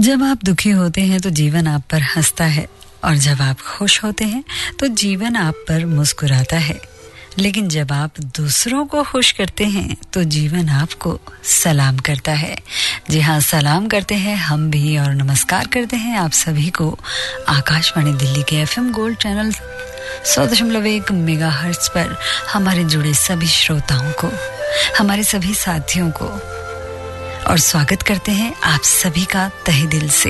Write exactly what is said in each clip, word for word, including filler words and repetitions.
जब आप दुखी होते हैं तो जीवन आप पर हंसता है, और जब आप खुश होते हैं तो जीवन आप पर मुस्कुराता है। लेकिन जब आप दूसरों को खुश करते हैं तो जीवन आपको सलाम करता है। जी हाँ, सलाम करते हैं हम भी और नमस्कार करते हैं आप सभी को आकाशवाणी दिल्ली के एफएम गोल्ड चैनल सौ दशमलव एक मेगा हर्ट्ज पर हमारे जुड़े सभी श्रोताओं को, हमारे सभी साथियों को, और स्वागत करते हैं आप सभी का तहे दिल से।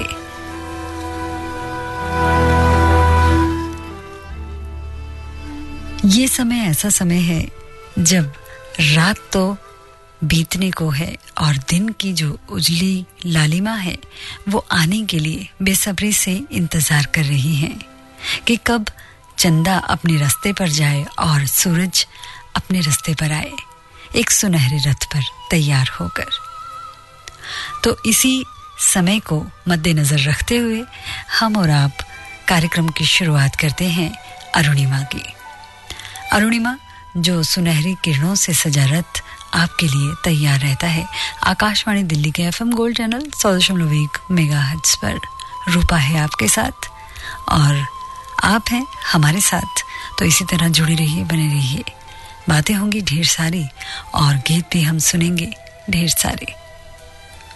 ये समय ऐसा समय है जब रात तो बीतने को है और दिन की जो उजली लालिमा है वो आने के लिए बेसब्री से इंतजार कर रही है कि कब चंदा अपने रास्ते पर जाए और सूरज अपने रास्ते पर आए, एक सुनहरे रथ पर तैयार होकर। तो इसी समय को मद्देनजर रखते हुए हम और आप कार्यक्रम की शुरुआत करते हैं अरुणिमा की। अरुणिमा जो सुनहरी किरणों से सजा रथ आपके लिए तैयार रहता है आकाशवाणी दिल्ली के एफएम गोल्ड चैनल सौ दशमलव एक मेगा हर्ट्ज पर। रूपा है आपके साथ और आप हैं हमारे साथ, तो इसी तरह जुड़े रहिए, बने रहिए। बातें होंगी ढेर सारी और गीत भी हम सुनेंगे ढेर सारे।